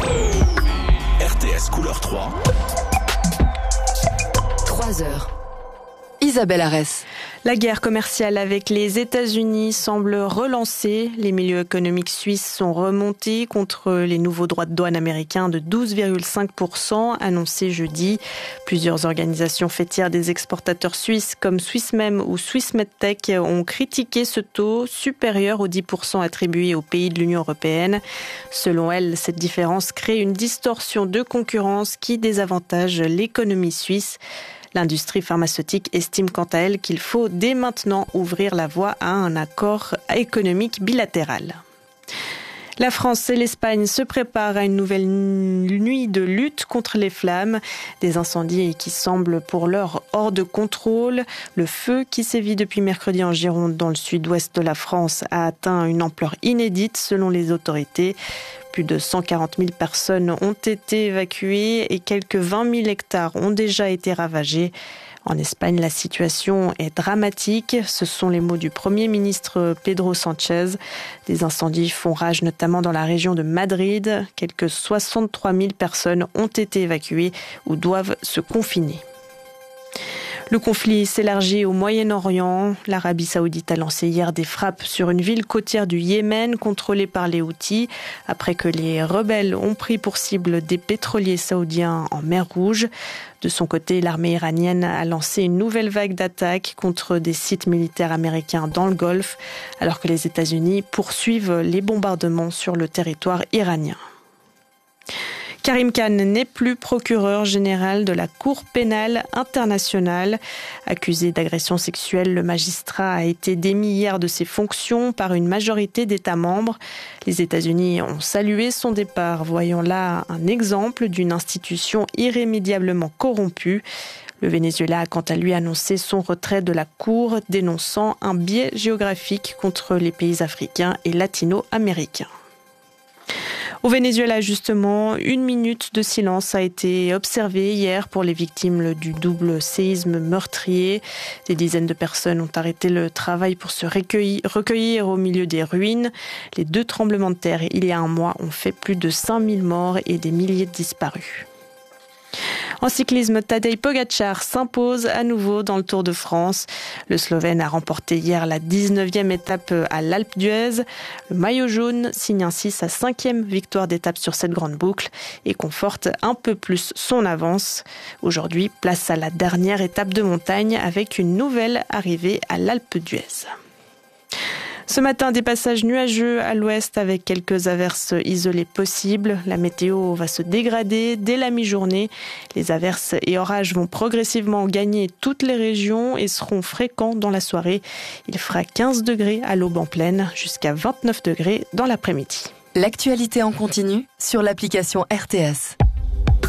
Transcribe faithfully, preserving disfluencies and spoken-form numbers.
R T S couleur trois. trois heures. Isabelle Arès. La guerre commerciale avec les États-Unis semble relancée. Les milieux économiques suisses sont remontés contre les nouveaux droits de douane américains de douze virgule cinq pour cent annoncés jeudi. Plusieurs organisations fêtières des exportateurs suisses comme Swissmem ou Swissmedtech ont critiqué ce taux supérieur aux dix pour cent attribués aux pays de l'Union européenne. Selon elles, cette différence crée une distorsion de concurrence qui désavantage l'économie suisse. L'industrie pharmaceutique estime quant à elle qu'il faut dès maintenant ouvrir la voie à un accord économique bilatéral. La France et l'Espagne se préparent à une nouvelle nuit de lutte contre les flammes. Des incendies qui semblent pour l'heure hors de contrôle. Le feu qui sévit depuis mercredi en Gironde dans le sud-ouest de la France a atteint une ampleur inédite selon les autorités. Plus de cent quarante mille personnes ont été évacuées et quelques vingt mille hectares ont déjà été ravagés. En Espagne, la situation est dramatique. Ce sont les mots du Premier ministre Pedro Sánchez. Des incendies font rage notamment dans la région de Madrid. Quelques soixante-trois mille personnes ont été évacuées ou doivent se confiner. Le conflit s'élargit au Moyen-Orient. L'Arabie saoudite a lancé hier des frappes sur une ville côtière du Yémen contrôlée par les Houthis, après que les rebelles ont pris pour cible des pétroliers saoudiens en mer Rouge. De son côté, l'armée iranienne a lancé une nouvelle vague d'attaques contre des sites militaires américains dans le Golfe, alors que les États-Unis poursuivent les bombardements sur le territoire iranien. Karim Khan n'est plus procureur général de la Cour pénale internationale. Accusé d'agression sexuelle, le magistrat a été démis hier de ses fonctions par une majorité d'États membres. Les États-Unis ont salué son départ, voyant là un exemple d'une institution irrémédiablement corrompue. Le Venezuela a quant à lui annoncé son retrait de la Cour, dénonçant un biais géographique contre les pays africains et latino-américains. Au Venezuela, justement, une minute de silence a été observée hier pour les victimes du double séisme meurtrier. Des dizaines de personnes ont arrêté le travail pour se recueillir, recueillir au milieu des ruines. Les deux tremblements de terre, il y a un mois, ont fait plus de cinq mille morts et des milliers de disparus. En cyclisme, Tadej Pogačar s'impose à nouveau dans le Tour de France. Le Slovène a remporté hier la dix-neuvième étape à l'Alpe d'Huez. Le maillot jaune signe ainsi sa cinquième victoire d'étape sur cette grande boucle et conforte un peu plus son avance. Aujourd'hui, place à la dernière étape de montagne avec une nouvelle arrivée à l'Alpe d'Huez. Ce matin, des passages nuageux à l'ouest avec quelques averses isolées possibles. La météo va se dégrader dès la mi-journée. Les averses et orages vont progressivement gagner toutes les régions et seront fréquents dans la soirée. Il fera quinze degrés à l'aube en plaine, jusqu'à vingt-neuf degrés dans l'après-midi. L'actualité en continu sur l'application R T S.